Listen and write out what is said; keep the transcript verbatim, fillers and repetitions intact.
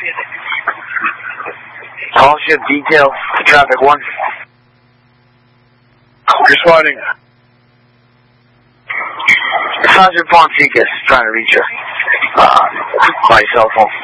Call ship detail, traffic one. Responding. Sergeant Fonseca trying to reach you uh, by cell phone.